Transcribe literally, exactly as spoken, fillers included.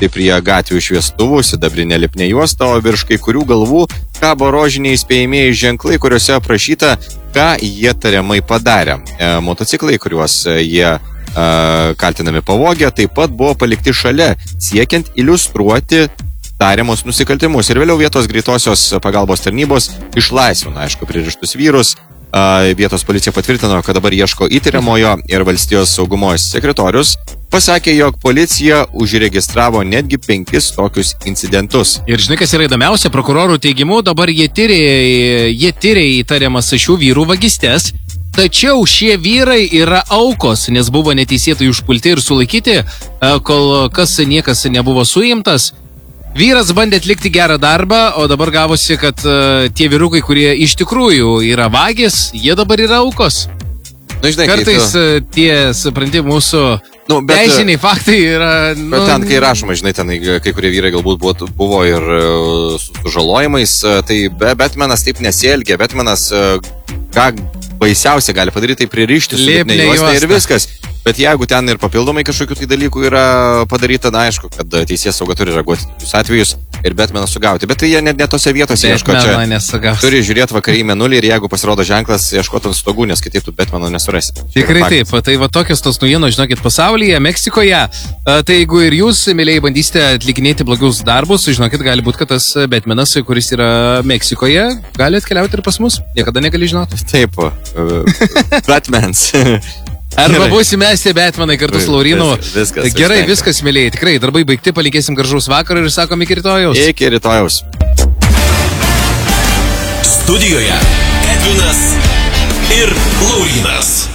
tai prie gatvių šviestuvų, sidabrinė lipnė juosta, o virš kai kurių galvų kabo rožiniai įspėjamieji ženklai, kuriuose aprašyta, ką jie tariamai padarė. E, motociklai, kuriuos jie e, kaltinami pavogė, taip pat buvo palikti šalia, siekiant iliustruoti tariamus nusikaltimus. Ir vėliau vietos greitosios pagalbos tarnybos išlaisvino, aišku, pririštus vyrus. Vietos policija patvirtino, kad dabar ieško įtariamojo ir valstijos saugumo sekretorius pasakė, jog policija užregistravo netgi penkis tokius incidentus. Ir žinai, kas yra įdomiausia, prokurorų teigimu, dabar jie tyrė, jie tyrė įtariamas šių vyrų vagystes, tačiau šie vyrai yra aukos, nes buvo neteisėtai užpulti ir sulaikyti, kol kas niekas nebuvo suimtas. Vyras bandė atlikti gerą darbą, o dabar gavosi, kad uh, tie vyrukai, kurie iš tikrųjų yra vagis, jie dabar yra aukos. Nu, žinai, kartais tu... uh, tie, supranti, mūsų nu, bet, teisiniai faktai yra... Nu... Bet ten, kai rašoma, žinai, ten kai kurie vyrai galbūt buvo, buvo ir uh, su sužalojimais, uh, tai Batmanas taip nesielgia, Batmanas uh, ką baisiausia gali padaryti, tai pririšti su lipne juosta ir viskas. Bet jeigu ten ir papildomai kažkokių tai dalykų yra padaryta, na aišku, kad teisės sauga turi reaguoti tokius atvejus ir Batmaną sugauti. Bet tai jie net ne tose vietose ieško čia. Nesugauti. Turi žiūrėti vakarį mėnulį ir jeigu pasirodo ženklas, ieškoti ant stogų, nes kitaip tu Batmano nesurasi. Tikrai taip. Tai va tokios tos naujienos, žinokit, pasaulyje, Meksikoje. Tai jeigu ir jūs, mėlyjei, bandysite atlikinėti blogius darbus, žinokit, gali būti, kad tas Batmanas, kuris yra Meksikoje, gali atkeliauti ir pas mus. Niekada negali žinoti. Taip. Uh, Batmans. Arba būsime mes Batmanai kartu su Laurinu. Viskas. Gerai, viskas, mėlyjei. Tikrai, darbai baigti, palinkėsim gražaus vakaro ir sakom iki rytojaus. Iki rytojaus. Studijoje Edvinas ir Laurinas.